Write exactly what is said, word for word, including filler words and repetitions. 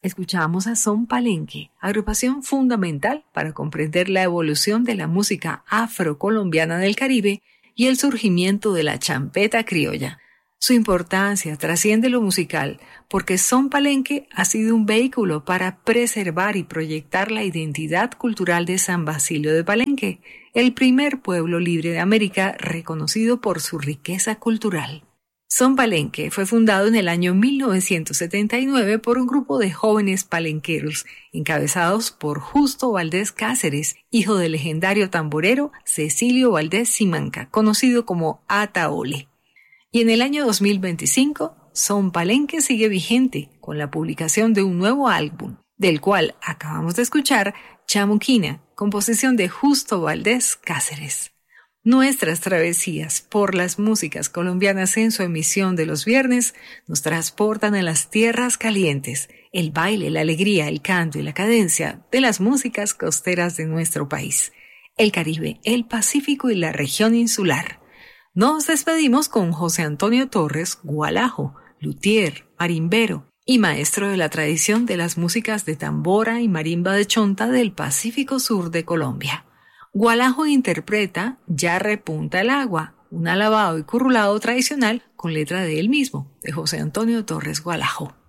escuchamos a Son Palenque, agrupación fundamental para comprender la evolución de la música afrocolombiana del Caribe y el surgimiento de la champeta criolla. Su importancia trasciende lo musical porque Son Palenque ha sido un vehículo para preservar y proyectar la identidad cultural de San Basilio de Palenque, el primer pueblo libre de América reconocido por su riqueza cultural. Son Palenque fue fundado en el año mil novecientos setenta y nueve por un grupo de jóvenes palenqueros, encabezados por Justo Valdés Cáceres, hijo del legendario tamborero Cecilio Valdés Simanca, conocido como Ataole. Y en el año dos mil veinticinco, Son Palenque sigue vigente con la publicación de un nuevo álbum, del cual acabamos de escuchar Chamuquina, composición de Justo Valdés Cáceres. Nuestras travesías por las músicas colombianas en su emisión de los viernes nos transportan a las tierras calientes, el baile, la alegría, el canto y la cadencia de las músicas costeras de nuestro país, el Caribe, el Pacífico y la región insular. Nos despedimos con José Antonio Torres Gualajo, luthier, marimbero y maestro de la tradición de las músicas de tambora y marimba de chonta del Pacífico Sur de Colombia. Gualajo interpreta Ya repunta el agua, un alabado y currulado tradicional con letra de él mismo, de José Antonio Torres Gualajo.